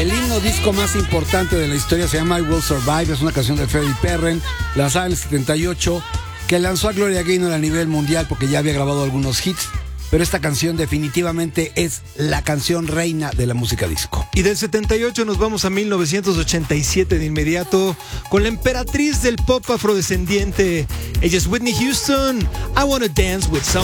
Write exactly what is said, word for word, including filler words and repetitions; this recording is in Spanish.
El himno disco más importante de la historia se llama I Will Survive. Es una canción de Freddie Perren, lanzada en el setenta y ocho, que lanzó a Gloria Gaynor a nivel mundial porque ya había grabado algunos hits. Pero esta canción definitivamente es la canción reina de la música disco. Y del setenta y ocho nos vamos a mil novecientos ochenta y siete de inmediato con la emperatriz del pop afrodescendiente. Ella es Whitney Houston. I Wanna Dance With Somebody.